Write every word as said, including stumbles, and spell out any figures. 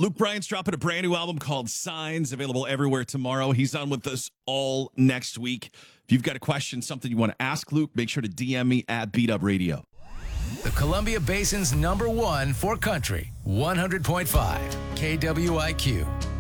Luke Bryan's dropping a brand new album called Signs, available everywhere tomorrow. He's on with us all next week. If you've got a question, something you want to ask Luke, make sure to D M me at Beat Up Radio. The Columbia Basin's number one for country, one hundred point five K W I Q.